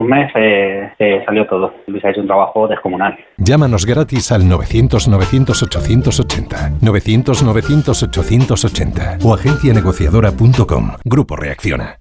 un mes salió todo. Luis ha hecho un trabajo descomunal. Llámanos gratis al 900-900-880, 900-900-880 o agencianegociadora.com. Grupo Reacciona.